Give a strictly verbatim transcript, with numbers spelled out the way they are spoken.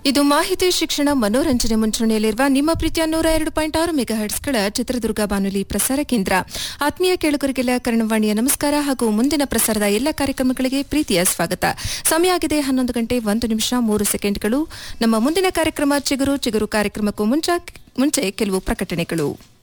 ಇದು ಮಾಹಿತಿ ಶಿಕ್ಷಣ ಮನೋರಂಜನೆ ಮುಂಚೂಣಿಯಲ್ಲಿರುವ ನಿಮ್ಮ ಪ್ರೀತಿಯ ನೂರ ಎರಡು ಪಾಯಿಂಟ್ ಆರು ಮೆಗಾಹರ್ಟ್ಸ್ಗಳ ಚಿತ್ರದುರ್ಗ ಬಾನುಲಿ ಪ್ರಸಾರ ಕೇಂದ್ರ. ಆತ್ಮೀಯ ಕೇಳುಗರಿಗೆಲ್ಲ ಕರ್ಣವಾಣಿಯ ನಮಸ್ಕಾರ ಹಾಗೂ ಮುಂದಿನ ಪ್ರಸಾರದ ಎಲ್ಲ ಕಾರ್ಯಕ್ರಮಗಳಿಗೆ ಪ್ರೀತಿಯ ಸ್ವಾಗತ. ಸಮಯ ಆಗಿದೆ ಹನ್ನೊಂದು ಗಂಟೆ ಒಂದು ನಿಮಿಷ ಮೂರು ಸೆಕೆಂಡ್ಗಳು. ನಮ್ಮ ಮುಂದಿನ ಕಾರ್ಯಕ್ರಮ ಚಿಗುರು ಚಿಗುರು ಕಾರ್ಯಕ್ರಮಕ್ಕೂ ಮುಂಚೆ ಮುಂಚೆ ಕೆಲವು ಪ್ರಕಟಣೆಗಳು.